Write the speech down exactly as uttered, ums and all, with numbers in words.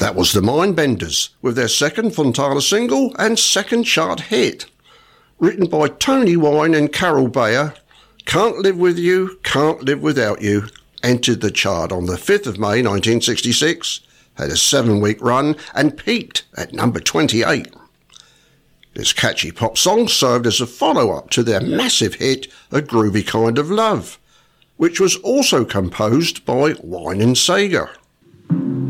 That was the Mindbenders with their second Fontana single and second chart hit. Written by Tony Wine and Carol Bayer, Can't Live With You, Can't Live Without You entered the chart on the fifth of May nineteen sixty-six, had a seven-week run and peaked at number twenty-eight. This catchy pop song served as a follow-up to their massive hit, A Groovy Kind of Love, which was also composed by Wine and Sager.